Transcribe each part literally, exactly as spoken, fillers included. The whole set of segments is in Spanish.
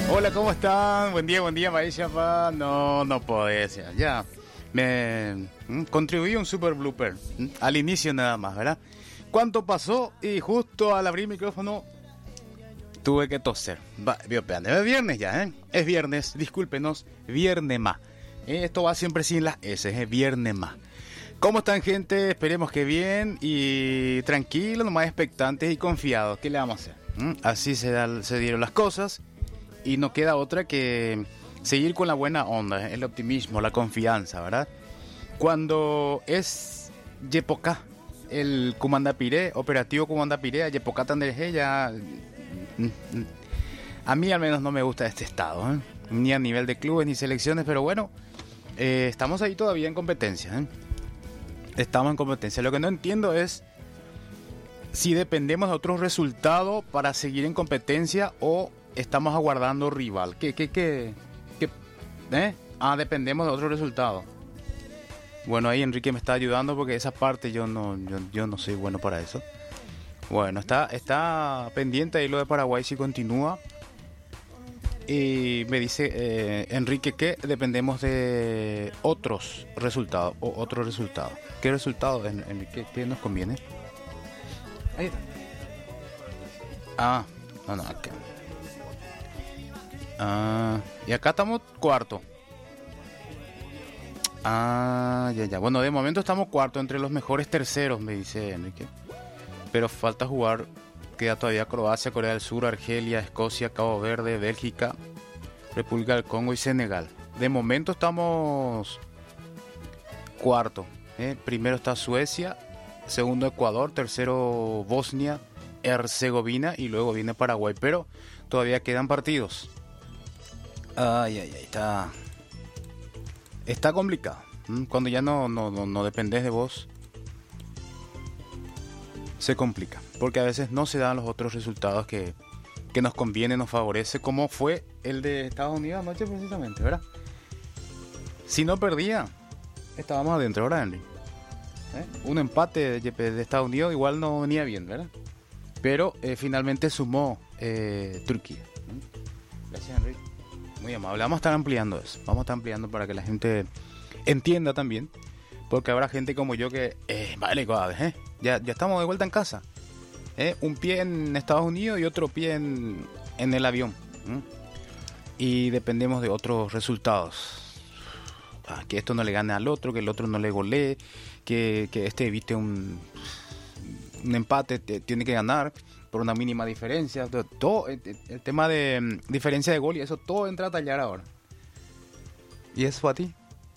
Hola, ¿cómo están? Buen día, buen día, Maisha. Pa. No, no puede ser. Ya, me mm, contribuí un super blooper. mm, Al inicio nada más, ¿verdad? ¿Cuánto pasó? Y justo al abrir el micrófono tuve que toser. Va, vean, es viernes ya, ¿eh? Es viernes, discúlpenos, viernes más. Eh, Esto va siempre sin las S, es viernes más. ¿Cómo están, gente? Esperemos que bien y tranquilos, nomás expectantes y confiados. ¿Qué le vamos a hacer? ¿Mm? Así se, da, se dieron las cosas y no queda otra que seguir con la buena onda, el optimismo, la confianza, ¿verdad? Cuando es Yepoca, el Comandapiré, operativo Comandapiré, Yepoca Tanderje, ya... A mí al menos no me gusta este estado, ¿eh? Ni a nivel de clubes ni selecciones, pero bueno, eh, estamos ahí todavía en competencia, ¿eh? Estamos en competencia. Lo que no entiendo es si dependemos de otro resultado para seguir en competencia o estamos aguardando rival. ¿Qué, qué, qué, qué, eh? Ah, dependemos de otro resultado. Bueno, ahí Enrique me está ayudando porque esa parte yo no, yo, yo no soy bueno para eso. Bueno, está, está pendiente ahí lo de Paraguay si continúa. Y me dice eh, Enrique que dependemos de otros resultados o otro resultado. ¿Qué resultado, Enrique? ¿Qué nos conviene? Ahí está. Ah, no, no, acá. Ah, y acá estamos cuarto. Ah, ya, ya. Bueno, de momento estamos cuarto entre los mejores terceros, me dice Enrique. Pero falta jugar. Queda todavía Croacia, Corea del Sur, Argelia, Escocia, Cabo Verde, Bélgica, República del Congo y Senegal. De momento estamos cuarto. ¿eh? Primero está Suecia, segundo Ecuador, tercero Bosnia, Herzegovina y luego viene Paraguay. Pero todavía quedan partidos. Ay, ay, ay, está, está complicado. Cuando ya no, no, no, no dependes de vos, se complica, porque a veces no se dan los otros resultados que, que nos conviene, nos favorece, como fue el de Estados Unidos anoche precisamente, ¿verdad? Si no perdía, estábamos adentro, ¿verdad, Henry? ¿Eh? Un empate de, de Estados Unidos igual no venía bien, ¿verdad? Pero eh, finalmente sumó eh, Turquía. Gracias, Henry. Muy amable. Vamos a estar ampliando eso, vamos a estar ampliando para que la gente entienda también, porque habrá gente como yo que, eh, vale, ¿eh? Ya, ya estamos de vuelta en casa. ¿eh? Un pie en Estados Unidos y otro pie en, en el avión. ¿eh? Y dependemos de otros resultados. Ah, que esto no le gane al otro, que el otro no le golee, que, que este evite un, un empate, te, tiene que ganar por una mínima diferencia. Todo, todo el, el tema de um, diferencia de gol y eso todo entra a tallar ahora. ¿Y eso a ti?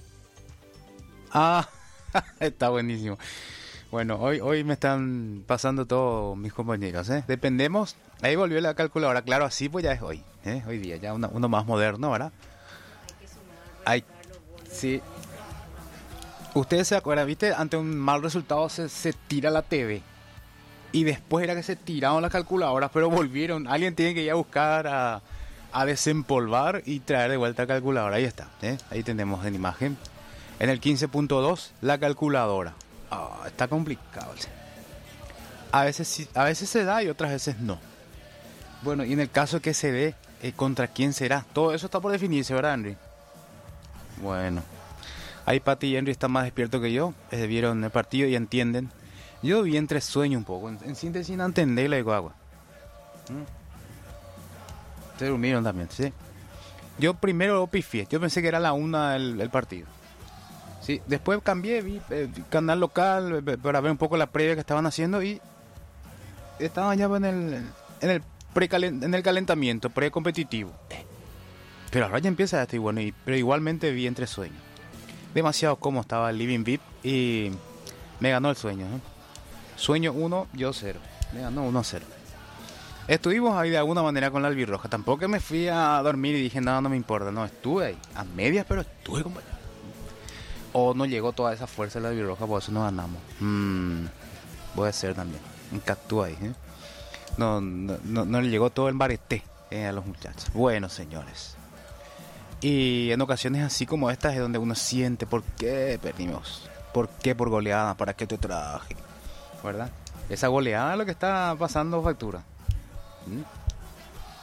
Ah, está buenísimo. Bueno, hoy hoy me están pasando todos mis compañeros, ¿eh? Dependemos, ahí volvió la calculadora, claro, así pues ya es hoy, ¿eh? Hoy día, ya una, uno más moderno, ¿verdad? Hay, sí. Ustedes se acuerdan, ¿viste? Ante un mal resultado se, se tira la T V. Y después era que se tiraron las calculadoras, pero volvieron. Alguien tiene que ir a buscar a, a desempolvar y traer de vuelta la calculadora. Ahí está, ¿eh? Ahí tenemos en imagen. En el quince punto dos, la calculadora. Oh, está complicado. A veces sí, a veces se da y otras veces no. Bueno, y en el caso que se dé, eh, ¿contra quién será? Todo eso está por definirse, ¿verdad, Henry? Bueno, ahí Pati y Henry están más despiertos que yo. Eh, vieron el partido y entienden. Yo vi entre sueño un poco. En, en síntesis, no entendí la de agua. ¿Mm? Se durmieron también, ¿sí? Yo primero lo pifié. Yo pensé que era la una el, el partido. Sí, después cambié, vi eh, canal local eh, para ver un poco la previa que estaban haciendo y estaban ya en el en el precalen, en el calentamiento precompetitivo. Pero ahora ya empieza esto y bueno, y, pero igualmente vi entre sueños. Demasiado cómodo estaba el Living V I P y me ganó el sueño. ¿eh? Sueño uno, yo cero. Me ganó uno a cero. Estuvimos ahí de alguna manera con la albirroja. Tampoco me fui a dormir y dije, no, no me importa. No, estuve ahí, a medias, pero estuve como... O no llegó toda esa fuerza de la albirroja, por eso no ganamos. Mm, puede ser también. Un cactúa ahí, ¿eh? No, no, no, no le llegó todo el bareté eh, a los muchachos. Bueno, señores. Y en ocasiones así como estas es donde uno siente por qué perdimos. ¿Por qué por goleada? ¿Para qué te traje? ¿Verdad? Esa goleada es lo que está pasando factura. ¿Mm?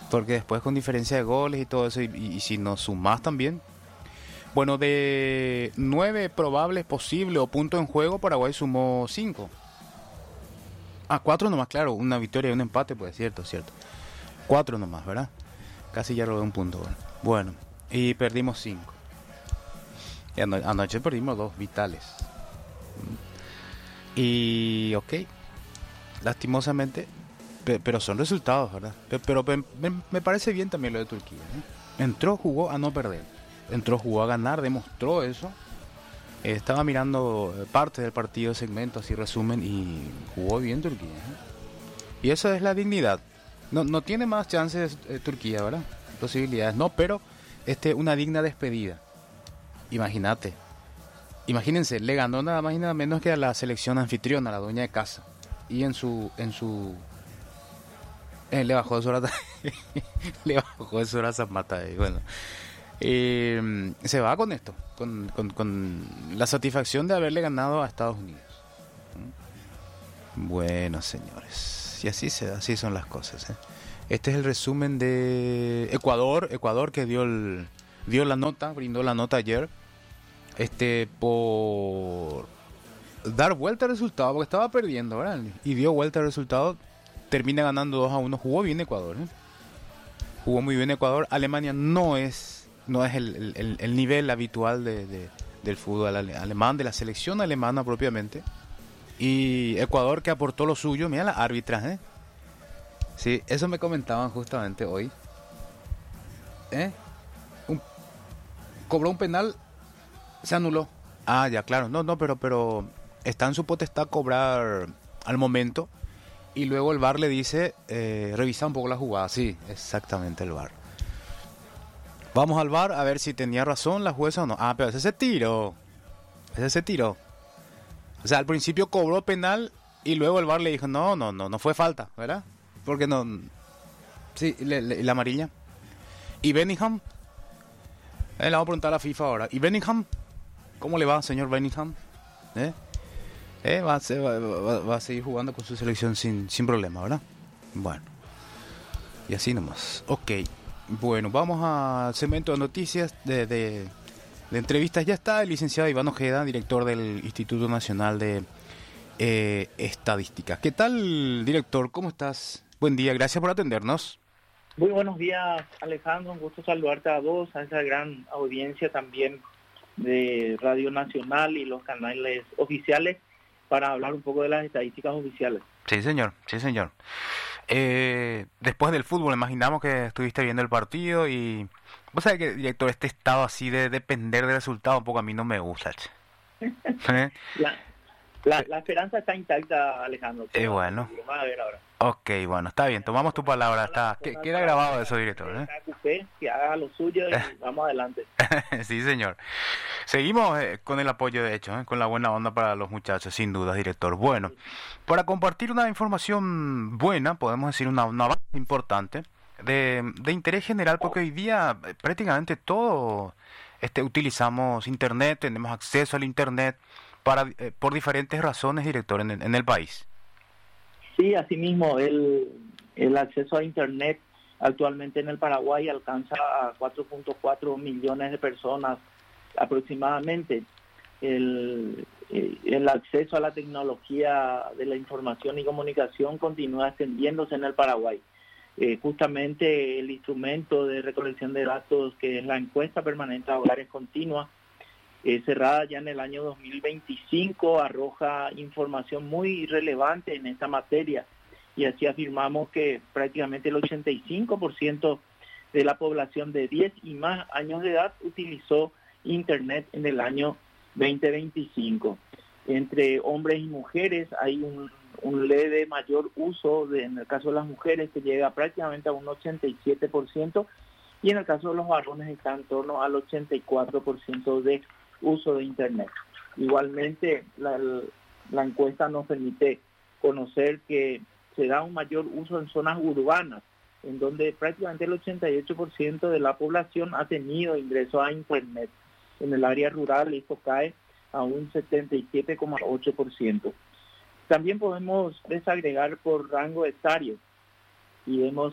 Porque después con diferencia de goles y todo eso, y, y, y si nos sumás también. Bueno, de nueve probables posibles o puntos en juego, Paraguay sumó cinco. Ah, cuatro nomás, claro, una victoria y un empate, pues cierto, cierto. Cuatro nomás, ¿verdad? Casi ya robé un punto. Bueno, bueno y perdimos cinco. Y ano- anoche perdimos dos vitales. Y ok, lastimosamente, pe- pero son resultados, ¿verdad? Pe- Pero, pe- me, me parece bien también lo de Turquía, ¿eh? Entró, jugó a no perder. Entró, jugó a ganar, demostró eso. Eh, estaba mirando eh, parte del partido, segmentos y resumen, y jugó bien Turquía, ¿eh? Y eso es la dignidad. No, no tiene más chances eh, Turquía, ¿verdad? Posibilidades, no, pero este, una digna despedida. Imagínate. Imagínense, le ganó nada más y nada menos que a la selección anfitriona, a la dueña de casa. Y en su... en su eh, le bajó de su hora... le bajó de su hora Zapata. Y bueno, eh, se va con esto, con, con, con la satisfacción de haberle ganado a Estados Unidos. Bueno, señores, y así se, así son las cosas, ¿eh? Este es el resumen de Ecuador, Ecuador que dio el, dio la nota, brindó la nota ayer, este por dar vuelta al resultado, porque estaba perdiendo, ¿verdad? Y dio vuelta al resultado, termina ganando dos a uno, jugó bien Ecuador, ¿eh? Jugó muy bien Ecuador. Alemania no es no es el, el, el- el nivel habitual de, de- del fútbol ale- alemán, de la selección alemana propiamente. Y Ecuador que aportó lo suyo, mira las árbitras, ¿eh? Sí, eso me comentaban justamente hoy. ¿Eh? Un- cobró un penal, se anuló. Ah, ya, claro. No, no, pero, pero está en su potestad cobrar al momento. Y luego el V A R le dice, eh, revisa un poco la jugada. Sí, exactamente el V A R. Vamos al V A R a ver si tenía razón la jueza o no. Ah, pero ese se tiró. Ese se tiró. O sea, al principio cobró penal y luego el V A R le dijo, no, no, no, no fue falta, ¿verdad? Porque no... Sí, le- le- la amarilla. ¿Y Bellingham? Eh, le vamos a preguntar a la FIFA ahora. ¿Y Bellingham? ¿Cómo le va, señor Bellingham? ¿Eh? Eh, va, a ser- va- va- va a seguir jugando con su selección sin, sin problema, ¿verdad? Bueno, y así nomás. Ok, bueno, vamos al segmento de noticias, de, de, de entrevistas. Ya está el licenciado Iván Ojeda, director del Instituto Nacional de eh, Estadística. ¿Qué tal, director? ¿Cómo estás? Buen día, gracias por atendernos. Muy buenos días, Alejandro. Un gusto saludarte a vos, a esa gran audiencia también de Radio Nacional y los canales oficiales para hablar un poco de las estadísticas oficiales. Sí, señor, sí, señor. Eh, después del fútbol, imaginamos que estuviste viendo el partido y... Vos sabés que, director, este estado así de depender del resultado un poco a mí no me gusta, che. ¿Eh? La, la, la esperanza está intacta, Alejandro. Eh, bueno. Vamos a ver ahora. Ok, bueno, está bien, tomamos tu palabra. Está, que- queda grabado eso, director, ¿eh? Que haga lo suyo y vamos adelante. Sí, señor. Seguimos eh, con el apoyo, de hecho, ¿eh? Con la buena onda para los muchachos, sin duda, director. Bueno, para compartir una información buena, podemos decir una, una base importante, de, de interés general, porque hoy día eh, prácticamente todo este, utilizamos Internet, tenemos acceso al Internet para, eh, por diferentes razones, director, en, el- en el país. Sí, asimismo, el, el acceso a Internet actualmente en el Paraguay alcanza a cuatro punto cuatro millones de personas aproximadamente. El, el acceso a la tecnología de la información y comunicación continúa extendiéndose en el Paraguay. Eh, justamente el instrumento de recolección de datos, que es la encuesta permanente a hogares continua, eh, cerrada ya en el año dos mil veinticinco, arroja información muy relevante en esta materia, y así afirmamos que prácticamente el ochenta y cinco por ciento de la población de diez y más años de edad utilizó Internet en el año veinte veinticinco. Entre hombres y mujeres hay un, un leve mayor uso, de, en el caso de las mujeres, que llega prácticamente a un ochenta y siete por ciento, y en el caso de los varones está en torno al ochenta y cuatro por ciento de uso de Internet. Igualmente, la, la encuesta nos permite conocer que se da un mayor uso en zonas urbanas, en donde prácticamente el ochenta y ocho por ciento de la población ha tenido ingreso a Internet. En el área rural esto cae a un setenta y siete coma ocho por ciento. También podemos desagregar por rango etario y vemos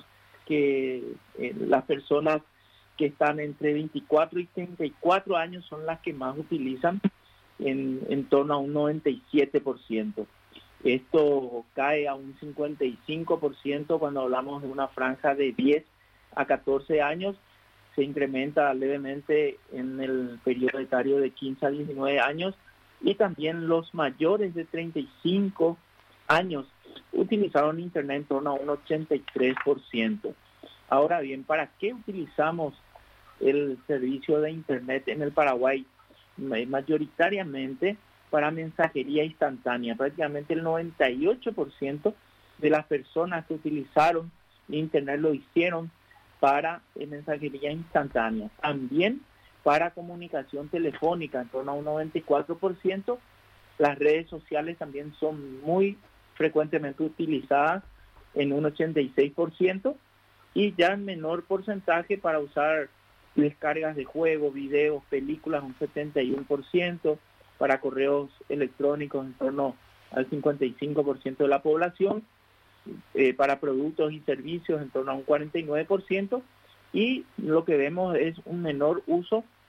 que eh, las personas que están entre veinticuatro y treinta y cuatro años son las que más utilizan, en, en torno a un noventa y siete por ciento. Esto cae a un cincuenta y cinco por ciento cuando hablamos de una franja de diez a catorce años. Se incrementa levemente en el periodo etario de quince a diecinueve años, y también los mayores de treinta y cinco años utilizaron Internet en torno a un ochenta y tres por ciento. Ahora bien, ¿para qué utilizamos el servicio de Internet en el Paraguay? Mayoritariamente para mensajería instantánea. Prácticamente el noventa y ocho por ciento de las personas que utilizaron Internet lo hicieron para mensajería instantánea. También para comunicación telefónica, en torno a un noventa y cuatro por ciento. Las redes sociales también son muy frecuentemente utilizadas en un ochenta y seis por ciento, y ya en menor porcentaje para usar descargas de juegos, videos, películas, un setenta y uno por ciento, para correos electrónicos en torno al cincuenta y cinco por ciento de la población, eh, para productos y servicios en torno a un cuarenta y nueve por ciento, y lo que vemos es un menor uso